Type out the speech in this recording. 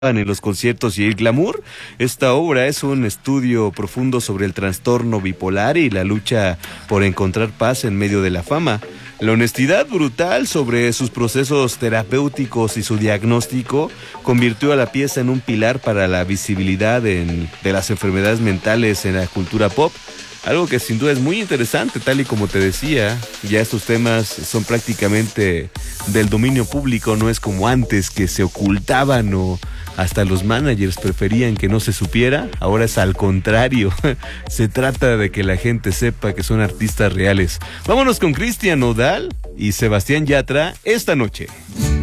en los conciertos y el glamour. Esta obra es un estudio profundo sobre el trastorno bipolar y la lucha por encontrar paz en medio de la fama. La honestidad brutal sobre sus procesos terapéuticos y su diagnóstico convirtió a la pieza en un pilar para la visibilidad de las enfermedades mentales en la cultura pop. Algo que sin duda es muy interesante, tal y como te decía, ya estos temas son prácticamente del dominio público, no es como antes que se ocultaban o hasta los managers preferían que no se supiera. Ahora es al contrario, se trata de que la gente sepa que son artistas reales. Vámonos con Cristian Nodal y Sebastián Yatra esta noche.